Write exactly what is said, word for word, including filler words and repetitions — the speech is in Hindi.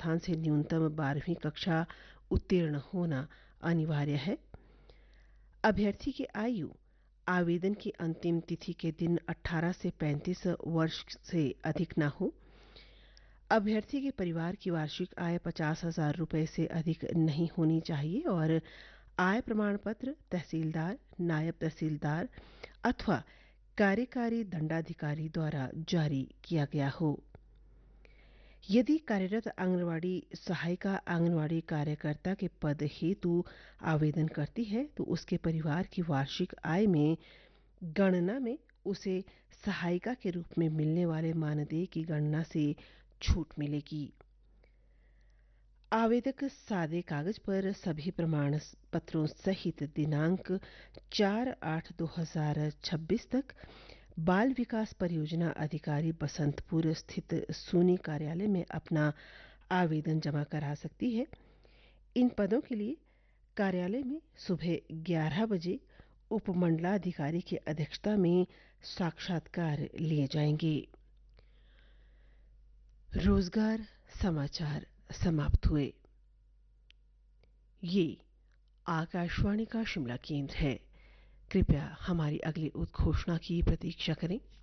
संस्थान से न्यूनतम बारहवीं कक्षा उत्तीर्ण होना अनिवार्य है। अभ्यर्थी की आयु आवेदन की अंतिम तिथि के दिन अठारह से पैंतीस वर्ष से अधिक न हो। अभ्यर्थी के परिवार की वार्षिक आय पचास हजार रुपये से अधिक नहीं होनी चाहिए और आय प्रमाण पत्र तहसीलदार, नायब तहसीलदार अथवा कार्यकारी दंडाधिकारी द्वारा जारी किया गया हो। यदि कार्यरत आंगनवाड़ी सहायिका आंगनवाड़ी कार्यकर्ता के पद हेतु आवेदन करती है तो उसके परिवार की वार्षिक आय में गणना में उसे सहायिका के रूप में मिलने वाले मानदेय की गणना से छूट मिलेगी। आवेदक सादे कागज पर सभी प्रमाण पत्रों सहित दिनांक चार आठ दो हजार छब्बीस तक बाल विकास परियोजना अधिकारी बसंतपुर स्थित सूनी कार्यालय में अपना आवेदन जमा करा सकती है। इन पदों के लिए कार्यालय में सुबह ग्यारह बजे उपमंडलाधिकारी की अध्यक्षता में साक्षात्कार लिए जाएंगे। रोजगार समाचार समाप्त हुए। ये आकाशवाणी का शिमला केंद्र है। कृपया हमारी अगली उद्घोषणा की प्रतीक्षा करें।